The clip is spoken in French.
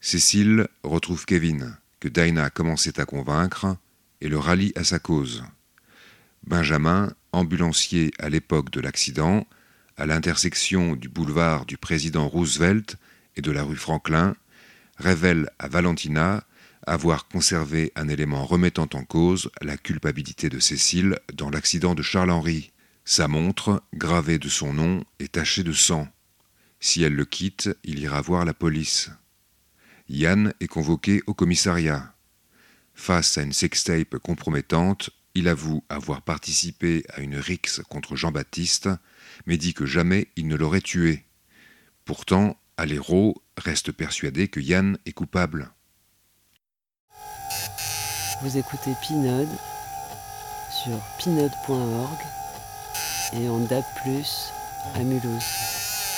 Cécile retrouve Kevin, que Dinah commençait à convaincre, et le rallie à sa cause. Benjamin, ambulancier à l'époque de l'accident, à l'intersection du boulevard du président Roosevelt et de la rue Franklin, révèle à Valentina avoir conservé un élément remettant en cause la culpabilité de Cécile dans l'accident de Charles-Henri. Sa montre, gravée de son nom, est tachée de sang. Si elle le quitte, il ira voir la police. Yann est convoqué au commissariat. Face à une sextape compromettante, il avoue avoir participé à une rixe contre Jean-Baptiste, mais dit que jamais il ne l'aurait tué. Pourtant, Alero reste persuadé que Yann est coupable. Vous écoutez Pinode sur pinode.org et en DAB+, à Mulhouse.